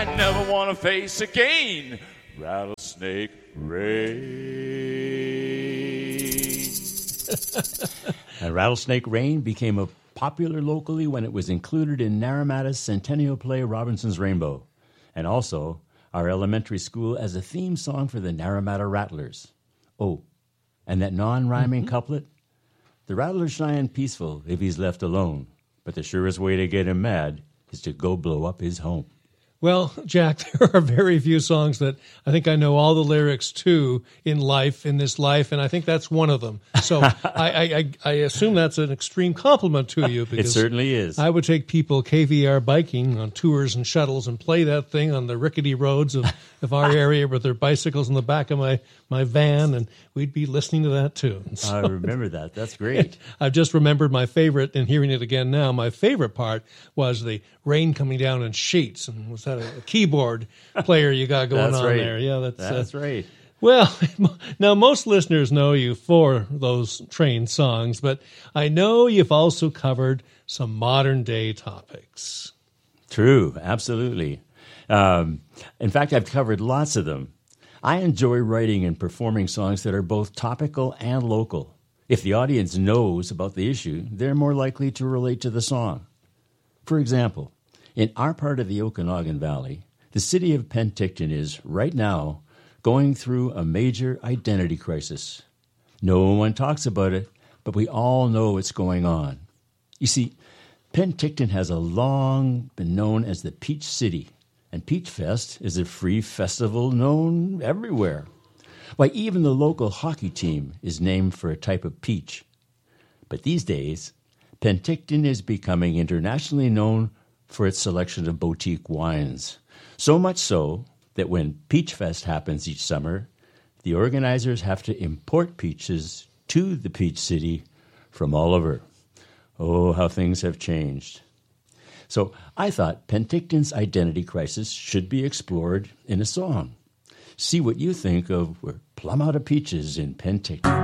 I never want to face again. Rattlesnake Rain. And Rattlesnake Rain became a popular locally when it was included in Naramata's centennial play Robinson's Rainbow, and also our elementary school as a theme song for the Naramata Rattlers. Oh, and that non-rhyming couplet? The rattler's shy and peaceful if he's left alone, but the surest way to get him mad is to go blow up his home. Well, Jack, there are very few songs that I think I know all the lyrics to in this life, and I think that's one of them. So I assume that's an extreme compliment to you. Because it certainly is. I would take people KVR biking on tours and shuttles and play that thing on the rickety roads of our area with their bicycles in the back of my van, and we'd be listening to that too. So, I remember that. That's great. I've just remembered my favorite, and hearing it again now, my favorite part was the rain coming down in sheets, and was that a keyboard player you got going on right. there? Yeah, that's right. Well, now most listeners know you for those train songs, but I know you've also covered some modern day topics. True, absolutely. In fact, I've covered lots of them. I enjoy writing and performing songs that are both topical and local. If the audience knows about the issue, they're more likely to relate to the song. For example, in our part of the Okanagan Valley, the city of Penticton is, right now, going through a major identity crisis. No one talks about it, but we all know what's going on. You see, Penticton has long been known as the Peach City, and Peach Fest is a free festival known everywhere. Why, even the local hockey team is named for a type of peach. But these days, Penticton is becoming internationally known for its selection of boutique wines. So much so that when Peach Fest happens each summer, the organizers have to import peaches to the Peach City from all over. Oh, how things have changed. So I thought Penticton's identity crisis should be explored in a song. See what you think of We're Plumb Out of Peaches in Penticton.